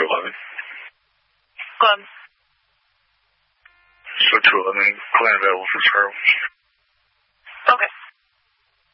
211. Go ahead. So 211, plan available for Charles. Okay.